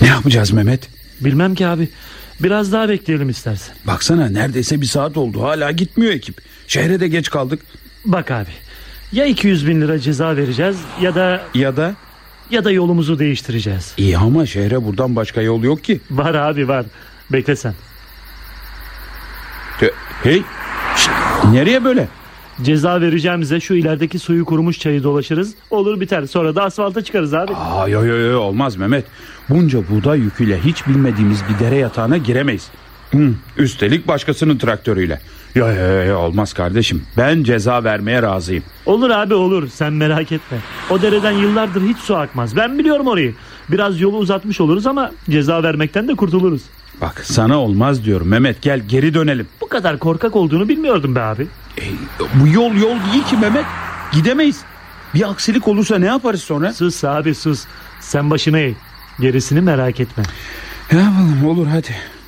yapacağız Mehmet? Bilmem ki abi. Biraz daha bekleyelim istersen. Baksana, neredeyse bir saat oldu, hala gitmiyor ekip. Şehre de geç kaldık. Bak abi, ya 200.000 lira ceza vereceğiz ya da yolumuzu değiştireceğiz. İyi ama şehre buradan başka yol yok ki. Var abi, var. Bekle sen. Hey, şişt, nereye böyle? Ceza vereceğimize şu ilerideki suyu kurumuş çayı dolaşırız. Olur biter, sonra da asfalta çıkarız abi. Yo, olmaz Mehmet. Bunca buğday yüküyle hiç bilmediğimiz bir dere yatağına giremeyiz. Üstelik başkasının traktörüyle. Yo, olmaz kardeşim. Ben ceza vermeye razıyım. Olur abi, olur, sen merak etme. O dereden yıllardır hiç su akmaz. Ben biliyorum orayı. Biraz yolu uzatmış oluruz ama ceza vermekten de kurtuluruz. Bak, sana olmaz diyorum Mehmet, gel geri dönelim. Bu kadar korkak olduğunu bilmiyordum be abi. Bu yol değil ki Mehmet. Gidemeyiz. Bir aksilik olursa ne yaparız sonra? Sus abi, sus. Sen başına eğ. Gerisini merak etme. Ya, olur hadi.